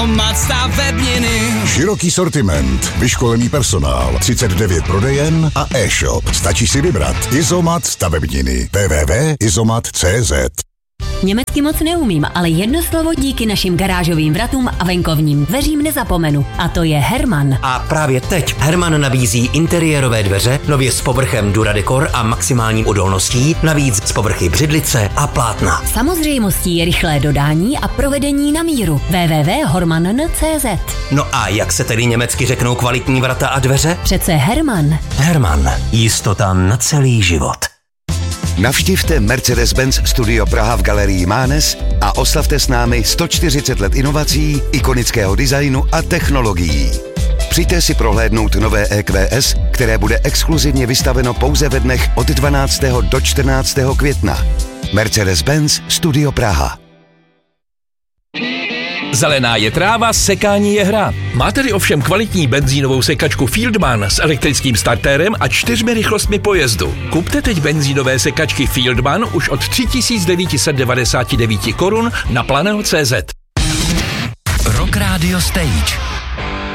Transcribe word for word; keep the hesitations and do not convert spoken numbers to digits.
Izomat stavebniny. Široký sortiment, vyškolený personál, třicet devět prodejen a e-shop. Stačí si vybrat. Izomat stavebniny. w w w tečka izomat tečka c z. Německy moc neumím, ale jedno slovo díky našim garážovým vratům a venkovním dveřím nezapomenu. A to je Herman. A právě teď Herman nabízí interiérové dveře, nově s povrchem Duradecor a maximální odolností, navíc z povrchy břidlice a plátna. Samozřejmostí je rychlé dodání a provedení na míru. w w w tečka horman tečka c z. No a jak se tedy německy řeknou kvalitní vrata a dveře? Přece Herman. Herman. Jistota na celý život. Navštivte Mercedes-Benz Studio Praha v galerii Mánes a oslavte s námi sto čtyřicet let inovací, ikonického designu a technologií. Přijďte si prohlédnout nové E Q S, které bude exkluzivně vystaveno pouze ve dnech od dvanáctého do čtrnáctého května. Mercedes-Benz Studio Praha. Zelená je tráva, sekání je hra. Máte-li ovšem kvalitní benzínovou sekačku Fieldman s elektrickým startérem a čtyřmi rychlostmi pojezdu. Kupte teď benzínové sekačky Fieldman už od tři tisíce devět set devadesát devět korun na planeo tečka cé zet. Rock Radio Stage.